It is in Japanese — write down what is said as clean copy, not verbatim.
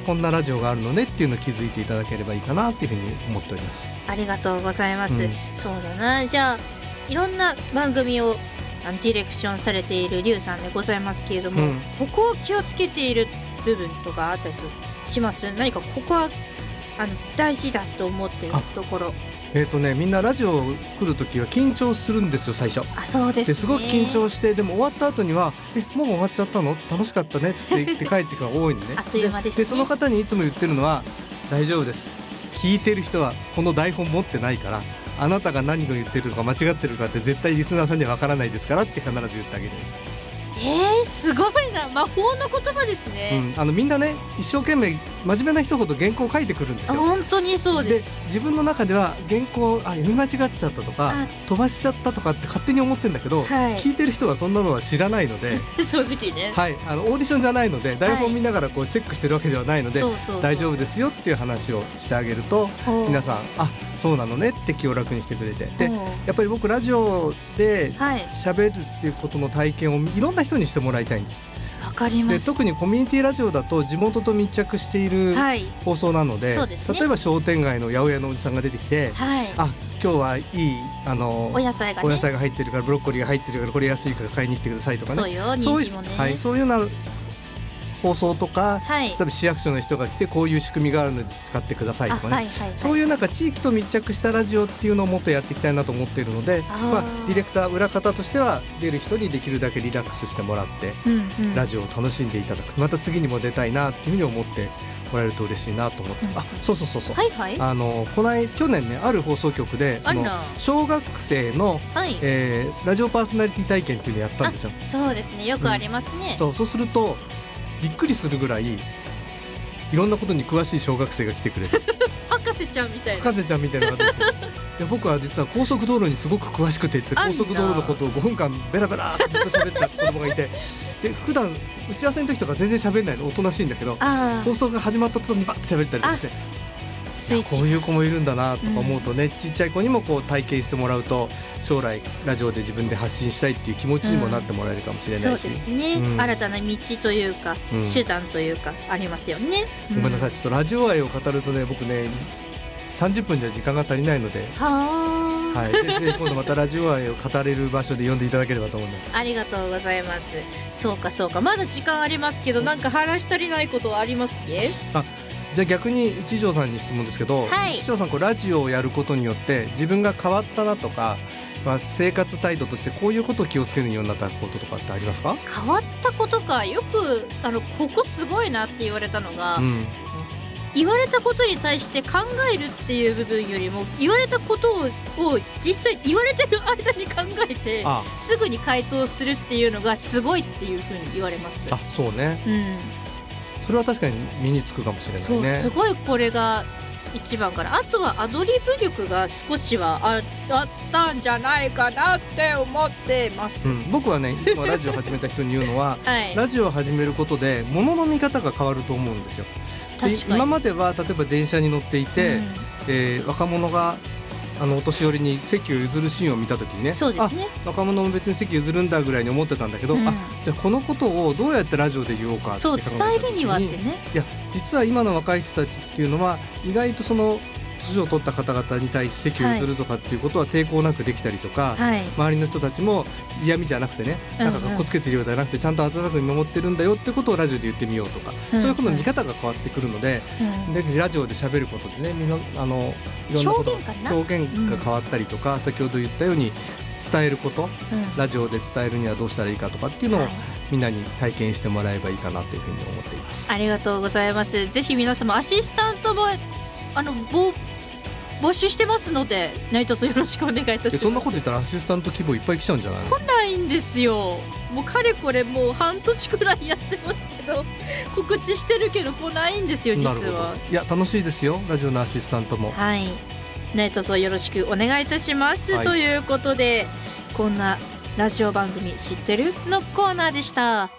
こんなラジオがあるのねっていうのを気づいていただければいいかなっていうふうに思っております。 ありがとうございます、そうだな。じゃあいろんな番組をディレクションされているリュウさんでございますけれども、ここを気をつけている部分とかあったりします？何かここは大事だと思っているところ。 みんなラジオ来るときは緊張するんですよ最初。 そうですね。 ですごく緊張して、でも終わった後にはもう終わっちゃったの楽しかったねって言って帰ってくるのが多いのねあっという間ですね。 でその方にいつも言ってるのは大丈夫です、聞いてる人はこの台本持ってないからあなたが何を言ってるのか間違ってるかって絶対リスナーさんには分からないですからって必ず言ってあげるんです。 すごいな、魔法の言葉ですね、 みんなね一生懸命真面目な人ほど原稿を書いてくるんですよ。 本当にそうです。 で自分の中では原稿読み間違っちゃったとか飛ばしちゃったとかって勝手に思ってるんだけど、聞いてる人はそんなのは知らないので正直ね、 オーディションじゃないので台本見ながらこうチェックしてるわけではないので、大丈夫ですよっていう話をしてあげると皆さんそうなのねって気を楽にしてくれて、でやっぱり僕ラジオで喋るっていうことの体験をいろんな人にしてもらいたいんです。 わかります。 で特にコミュニティラジオだと地元と密着している放送なので、例えば商店街の八百屋のおじさんが出てきて、今日はいいお野菜が入ってるからブロッコリーが入ってるからこれ安いから買いに来てくださいとかね、そういうような放送とか、例えば市役所の人が来てこういう仕組みがあるので使ってくださいとかね、そういうなんか地域と密着したラジオっていうのをもっとやっていきたいなと思っているので、ディレクター裏方としては出る人にできるだけリラックスしてもらって、ラジオを楽しんでいただく、また次にも出たいなっていうふうに思ってもらえると嬉しいなと思って、そう去年ねある放送局でその小学生の、ラジオパーソナリティ体験っていうのをやったんですよ。 そうですね、よくありますね、 そうするとびっくりするぐらいいろんなことに詳しい小学生が来てくれて博士ちゃんみたいなのが出てきて僕は実は高速道路にすごく詳しくて高速道路のことを5分間ベラベラってずっと喋った子供がいてで普段打ち合わせの時とか全然喋んないのおとなしいんだけど放送が始まった途端にバッと喋ったりとかしてこういう子もいるんだなとか思うとね、ちっちゃい子にもこう体験してもらうと将来ラジオで自分で発信したいっていう気持ちにもなってもらえるかもしれないし、 そうですね、新たな道というか、手段というかありますよね、 ごめんなさい、ちょっとラジオ愛を語るとね僕ね30分じゃ時間が足りないので、ぜひ今度またラジオ愛を語れる場所で呼んでいただければと思います。 ありがとうございます。そうかまだ時間ありますけど、なんか話し足りないことはありますっけ？ じゃあ逆に一条さんに質問ですけど、一条さんラジオをやることによって自分が変わったなとか、生活態度としてこういうことを気をつけるようになったこととかってありますか？ 変わったことか、よくここすごいなって言われたのが、言われたことに対して考えるっていう部分よりも言われたことを実際言われてる間に考えてすぐに回答するっていうのがすごいっていうふうに言われます。 そうね、それは確かに身につくかもしれないね。 そうすごいこれが一番から、あとはアドリブ力が少しはあったんじゃないかなって思ってます、 僕はね今ラジオ始めた人に言うのは、ラジオを始めることで物の見方が変わると思うんですよ。今までは例えば電車に乗っていて、若者がお年寄りに席を譲るシーンを見たときにね、若者も別に席譲るんだぐらいに思ってたんだけど、じゃあこのことをどうやってラジオで言おうかって考えた時に、 伝えるにはってね、 いや実は今の若い人たちっていうのは意外とその年を取った方々に対して席を譲るとかっていうことは抵抗なくできたりとか、周りの人たちも嫌味じゃなくてね、なんかかっこつけてるようじゃなくてちゃんと温かく見守ってるんだよってことをラジオで言ってみようとか、そういうことの見方が変わってくるので、でラジオで喋ることでね、いろんなこと表現が変わったりとか、先ほど言ったように伝えること、ラジオで伝えるにはどうしたらいいかとかっていうのをみんなに体験してもらえばいいかなというふうに思っています。 ありがとうございます。ぜひ皆様アシスタントも募集してますので何卒よろしくお願いいたします。 そんなこと言ったらアシスタント希望いっぱい来ちゃうんじゃないの？ 来ないんですよ。もうかれこれもう半年くらいやってますけど告知してるけど来ないんですよ実は。 いや楽しいですよ、ラジオのアシスタントも。 何卒よろしくお願いいたします、ということでこんなラジオ番組知ってるのコーナーでした。